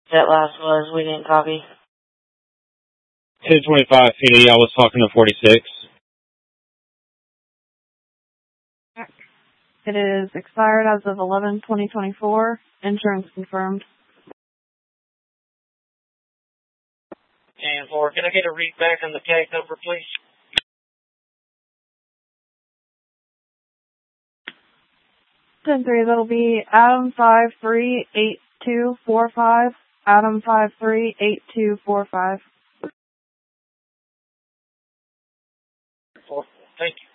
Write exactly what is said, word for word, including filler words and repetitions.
That last was, we didn't copy. ten twenty-five P D, I was talking to forty-six. It is expired as of eleven twenty twenty-four. Insurance confirmed. And four, can I get a read back on the tag number, please? ten three, that'll be Adam five three eight two four five. Adam five three eight two four five. Four, thank you.